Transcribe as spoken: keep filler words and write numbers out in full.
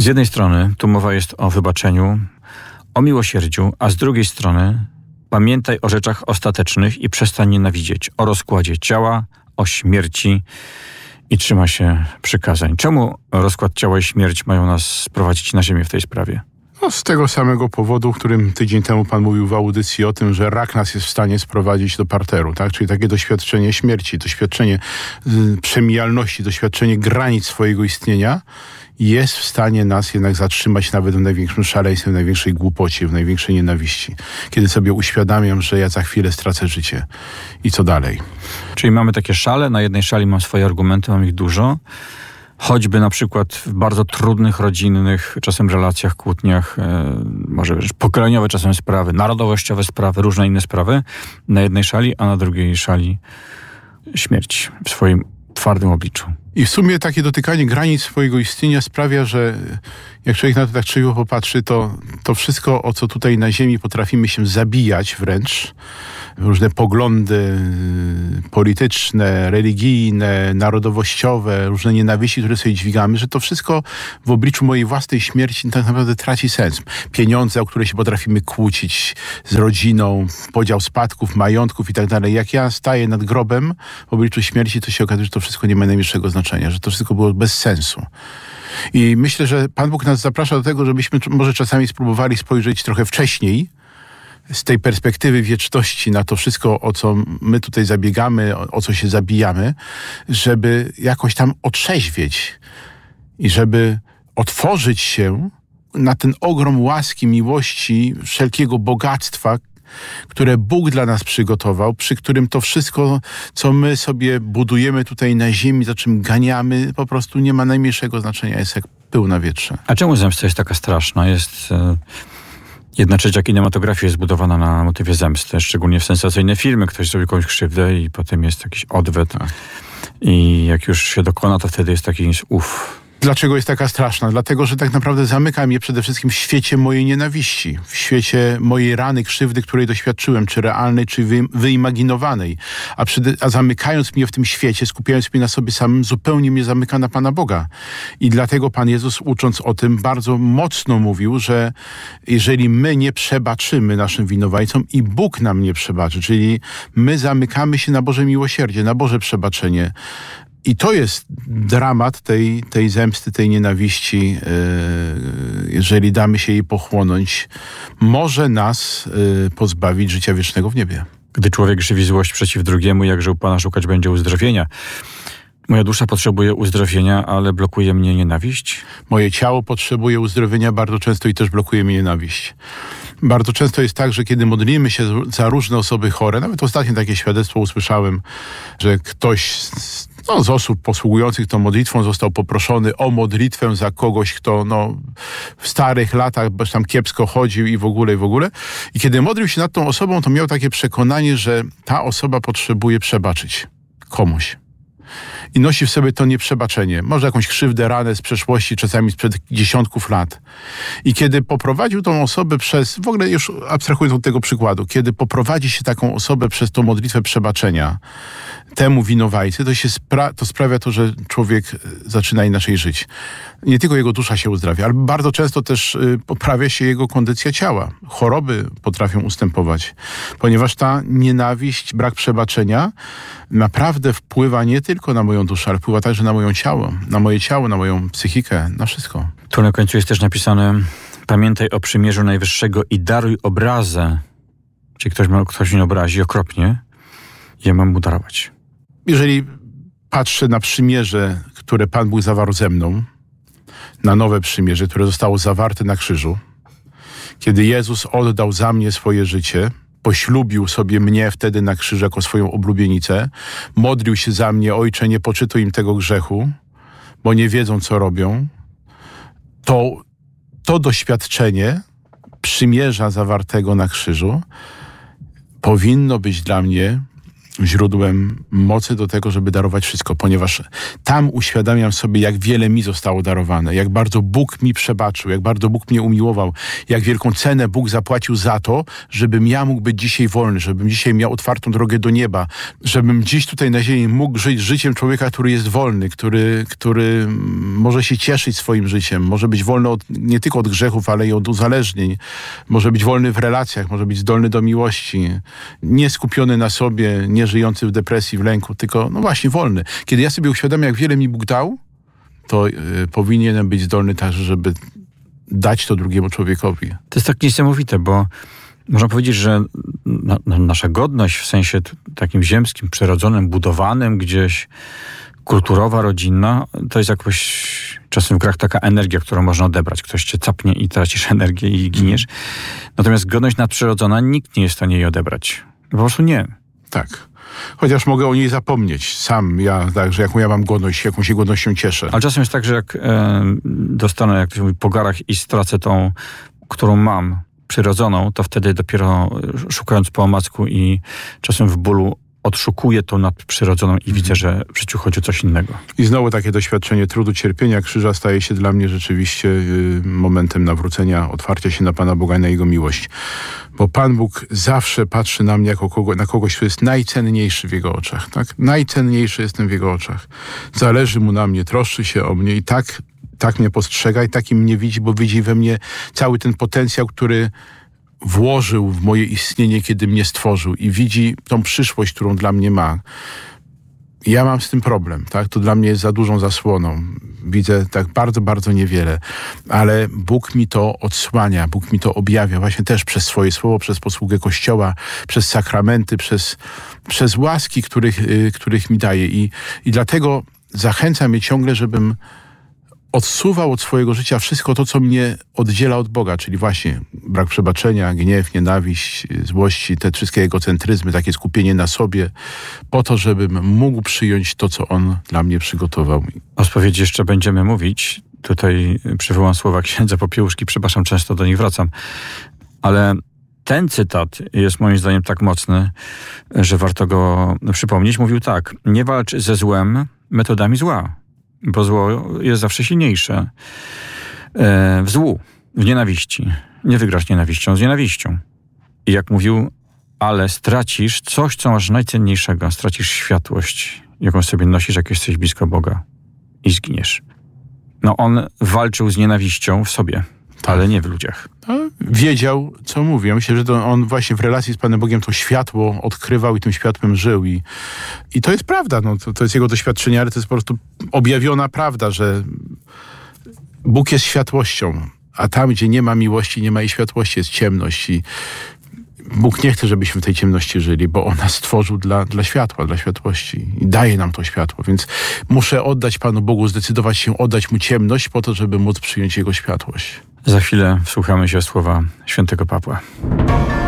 Z jednej strony tu mowa jest o wybaczeniu, o miłosierdziu, a z drugiej strony pamiętaj o rzeczach ostatecznych i przestań nienawidzieć, o rozkładzie ciała, o śmierci i trzyma się przykazań. Czemu rozkład ciała i śmierć mają nas sprowadzić na ziemię w tej sprawie? No, z tego samego powodu, w którym tydzień temu pan mówił w audycji o tym, że rak nas jest w stanie sprowadzić do parteru, tak? Czyli takie doświadczenie śmierci, doświadczenie y, przemijalności, doświadczenie granic swojego istnienia jest w stanie nas jednak zatrzymać nawet w największym szaleństwie, w największej głupocie, w największej nienawiści. Kiedy sobie uświadamiam, że ja za chwilę stracę życie. I co dalej? Czyli mamy takie szale, na jednej szali mam swoje argumenty, mam ich dużo. Choćby na przykład w bardzo trudnych, rodzinnych, czasem relacjach, kłótniach, e, może wręcz pokoleniowe czasem sprawy, narodowościowe sprawy, różne inne sprawy na jednej szali, a na drugiej szali śmierć w swoim twardym obliczu. I w sumie takie dotykanie granic swojego istnienia sprawia, że jak człowiek na to tak trzeźwo popatrzy, to, to wszystko, o co tutaj na ziemi potrafimy się zabijać wręcz, różne poglądy polityczne, religijne, narodowościowe, różne nienawiści, które sobie dźwigamy, że to wszystko w obliczu mojej własnej śmierci tak naprawdę traci sens. Pieniądze, o które się potrafimy kłócić z rodziną, podział spadków, majątków i tak dalej. Jak ja staję nad grobem w obliczu śmierci, to się okazuje, że to wszystko nie ma najmniejszego znaczenia, że to wszystko było bez sensu. I myślę, że Pan Bóg nas zaprasza do tego, żebyśmy może czasami spróbowali spojrzeć trochę wcześniej, z tej perspektywy wieczności na to wszystko, o co my tutaj zabiegamy, o, o co się zabijamy, żeby jakoś tam otrzeźwieć i żeby otworzyć się na ten ogrom łaski, miłości, wszelkiego bogactwa, które Bóg dla nas przygotował, przy którym to wszystko, co my sobie budujemy tutaj na ziemi, za czym ganiamy, po prostu nie ma najmniejszego znaczenia, jest jak pył na wietrze. A czemu zemsta jest taka straszna? Jest... E... Jedna trzecia kinematografii jest zbudowana na motywie zemsty, szczególnie w sensacyjne filmy. Ktoś zrobi komuś krzywdę i potem jest jakiś odwet. Tak. I jak już się dokona, to wtedy jest taki uff. Dlaczego jest taka straszna? Dlatego, że tak naprawdę zamyka mnie przede wszystkim w świecie mojej nienawiści, w świecie mojej rany, krzywdy, której doświadczyłem, czy realnej, czy wy, wyimaginowanej. A, przede, a zamykając mnie w tym świecie, skupiając mnie na sobie samym, zupełnie mnie zamyka na Pana Boga. I dlatego Pan Jezus, ucząc o tym, bardzo mocno mówił, że jeżeli my nie przebaczymy naszym winowajcom i Bóg nam nie przebaczy, czyli my zamykamy się na Boże miłosierdzie, na Boże przebaczenie. I to jest dramat tej, tej zemsty, tej nienawiści, yy, jeżeli damy się jej pochłonąć, może nas yy, pozbawić życia wiecznego w niebie. Gdy człowiek żywi złość przeciw drugiemu, jakże u Pana szukać będzie uzdrowienia. Moja dusza potrzebuje uzdrowienia, ale blokuje mnie nienawiść. Moje ciało potrzebuje uzdrowienia bardzo często i też blokuje mnie nienawiść. Bardzo często jest tak, że kiedy modlimy się za różne osoby chore, nawet ostatnio takie świadectwo usłyszałem, że ktoś z, no, z osób posługujących tą modlitwą został poproszony o modlitwę za kogoś, kto no, w starych latach tam kiepsko chodził i w ogóle, i w ogóle. I kiedy modlił się nad tą osobą, to miał takie przekonanie, że ta osoba potrzebuje przebaczyć komuś. I nosi w sobie to nieprzebaczenie. Może jakąś krzywdę, ranę z przeszłości, czasami sprzed dziesiątków lat. I kiedy poprowadził tą osobę przez, w ogóle już abstrahując od tego przykładu, kiedy poprowadzi się taką osobę przez tą modlitwę przebaczenia temu winowajcy, to, się spra- to sprawia to, że człowiek zaczyna inaczej żyć. Nie tylko jego dusza się uzdrawia, ale bardzo często też y, poprawia się jego kondycja ciała. Choroby potrafią ustępować, ponieważ ta nienawiść, brak przebaczenia naprawdę wpływa nie tylko na moją duszę, ale wpływa także na moje ciało, na moje ciało, na moją psychikę, na wszystko. Tu na końcu jest też napisane: pamiętaj o przymierzu Najwyższego i daruj obrazę. Czyli ktoś, ma, ktoś mnie obrazi okropnie, ja mam mu darować. Jeżeli patrzę na przymierze, które Pan Bóg zawarł ze mną, na nowe przymierze, które zostało zawarte na krzyżu, kiedy Jezus oddał za mnie swoje życie, poślubił sobie mnie wtedy na krzyżu jako swoją oblubienicę, modlił się za mnie: Ojcze, nie poczytuj im tego grzechu, bo nie wiedzą, co robią, to to doświadczenie przymierza zawartego na krzyżu powinno być dla mnie źródłem mocy do tego, żeby darować wszystko, ponieważ tam uświadamiam sobie, jak wiele mi zostało darowane, jak bardzo Bóg mi przebaczył, jak bardzo Bóg mnie umiłował, jak wielką cenę Bóg zapłacił za to, żebym ja mógł być dzisiaj wolny, żebym dzisiaj miał otwartą drogę do nieba, żebym dziś tutaj na ziemi mógł żyć życiem człowieka, który jest wolny, który, który może się cieszyć swoim życiem, może być wolny od, nie tylko od grzechów, ale i od uzależnień, może być wolny w relacjach, może być zdolny do miłości, nie skupiony na sobie, nie żyjący w depresji, w lęku, tylko no właśnie wolny. Kiedy ja sobie uświadamiam, jak wiele mi Bóg dał, to y, powinienem być zdolny także, żeby dać to drugiemu człowiekowi. To jest tak niesamowite, bo można powiedzieć, że na, na, nasza godność w sensie t- takim ziemskim, przyrodzonym, budowanym gdzieś, kulturowa, rodzinna, to jest jakoś czasem w grach taka energia, którą można odebrać. Ktoś cię capnie i tracisz energię i giniesz. Mm. Natomiast godność nadprzyrodzona, nikt nie jest w stanie jej odebrać. Po prostu nie. Tak. Chociaż mogę o niej zapomnieć. Sam ja, także jaką ja mam godność, jaką się godnością cieszę. Ale czasem jest tak, że jak e, dostanę, jak to się mówi, po garach i stracę tą, którą mam, przyrodzoną, to wtedy dopiero szukając po omacku i czasem w bólu odszukuję tą nadprzyrodzoną i mhm. widzę, że w życiu chodzi o coś innego. I znowu takie doświadczenie trudu, cierpienia, krzyża staje się dla mnie rzeczywiście y, momentem nawrócenia, otwarcia się na Pana Boga i na Jego miłość. Bo Pan Bóg zawsze patrzy na mnie jako kogo, na kogoś, kto jest najcenniejszy w Jego oczach. Tak? Najcenniejszy jestem w Jego oczach. Zależy Mu na mnie, troszczy się o mnie i tak, tak mnie postrzega i takim mnie widzi, bo widzi we mnie cały ten potencjał, który włożył w moje istnienie, kiedy mnie stworzył i widzi tą przyszłość, którą dla mnie ma. Ja mam z tym problem, tak? To dla mnie jest za dużą zasłoną. Widzę tak bardzo, bardzo niewiele, ale Bóg mi to odsłania, Bóg mi to objawia właśnie też przez swoje słowo, przez posługę Kościoła, przez sakramenty, przez, przez łaski, których, y, których mi daje. I, I dlatego zachęcam mnie ciągle, żebym odsuwał od swojego życia wszystko to, co mnie oddziela od Boga, czyli właśnie brak przebaczenia, gniew, nienawiść, złości, te wszystkie egocentryzmy, takie skupienie na sobie, po to, żebym mógł przyjąć to, co On dla mnie przygotował. O spowiedzi jeszcze będziemy mówić. Tutaj przywołam słowa księdza Popiełuszki, przepraszam, często do nich wracam, ale ten cytat jest moim zdaniem tak mocny, że warto go przypomnieć. Mówił tak: nie walcz ze złem metodami zła, bo zło jest zawsze silniejsze. E, w złu, w nienawiści. Nie wygrasz nienawiścią z nienawiścią. I jak mówił, ale stracisz coś, co masz najcenniejszego. Stracisz światłość, jaką sobie nosisz, jak jesteś blisko Boga. I zginiesz. No on walczył z nienawiścią w sobie, tak, ale nie w ludziach. No, wiedział, co mówi. Ja myślę, że to on właśnie w relacji z Panem Bogiem to światło odkrywał i tym światłem żył. I, i to jest prawda. No, to, to jest jego doświadczenie, ale to jest po prostu objawiona prawda, że Bóg jest światłością, a tam, gdzie nie ma miłości, nie ma i światłości, jest ciemność. I Bóg nie chce, żebyśmy w tej ciemności żyli, bo On nas stworzył dla, dla światła, dla światłości i daje nam to światło. Więc muszę oddać Panu Bogu, zdecydować się oddać Mu ciemność po to, żeby móc przyjąć Jego światłość. Za chwilę wsłuchamy się słowa świętego Pawła.